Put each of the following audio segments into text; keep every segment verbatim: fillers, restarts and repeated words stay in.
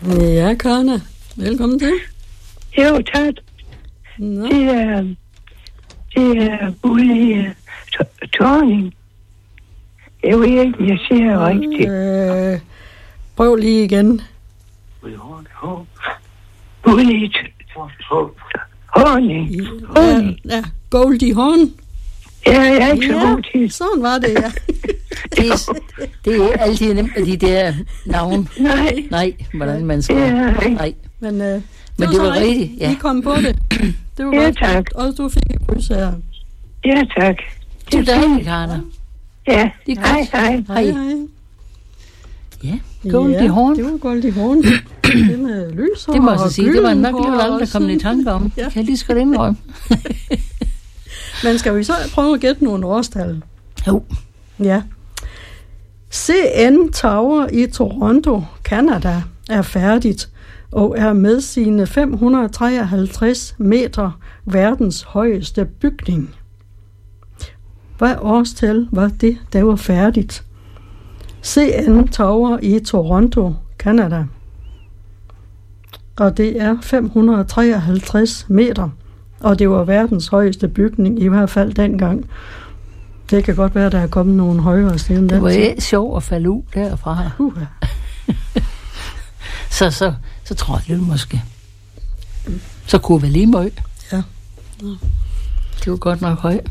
Ja, Karna. Velkommen til. Jo, tak. Nå. Det er, det er ude i Tørning. Jeg ved ikke, jeg siger rigtigt. Øh, prøv lige igen. Ude i Tørning. Ja, ja, Goldie Hawn. Ja, jeg er ikke så Ja, god til. sådan var det, ja. Det er, det er altid nemt med de der navne. Nej, Nej, hvordan man skal. det er ikke. Nej. Men, øh, det Men var, det var så rigtigt, ja. I kom på det. Det var Ja, godt. tak. Og du fik et kryds her. Ja, tak. Det er dejligt, Karna. Ja, Det er hej, godt. hej. Hej, Hej. hej. Ja, Goldie Hawn. det var Goldie Hawn. Det med lys Det må jeg og så sige. Det var nok gyldenhår alligevel aldrig og kommet i sådan. tanke om. Ja. Kan jeg lige så godt indrømme. Men skal vi så prøve at gætte nogle årstal? Jo. Ja. C N Tower i Toronto, Canada, er færdigt og er med sine fem hundrede treoghalvtreds meter verdens højeste bygning. Hvad årstal var det, der var færdigt? C N Tower i Toronto, Canada. Og det er fem hundrede treoghalvtreds meter. Og det var verdens højeste bygning, i hvert fald dengang. Det kan godt være, at der er kommet nogle højere siden den Det var tid. ikke sjovt at falde ud derfra. Uh, Så, så, så tror jeg det måske. Så kunne vi lige møg. ja. Det var godt nok højt.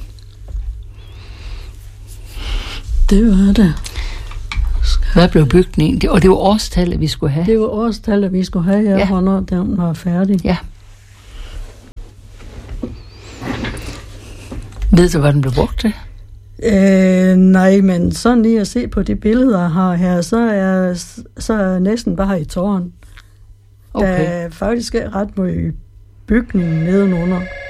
Det var det. Hvad blev bygningen? Det, og det var årstallet, vi skulle have. Det var årstallet, vi skulle have, ja, Ja. hvornår den var færdig. Ja. Ved du, hvad den blev brugt til? Øh, nej, men sådan lige at se på de billeder, jeg har her, så er, så er jeg næsten bare i tårn. Okay. Der Okay. er faktisk ret meget bygning nedenunder.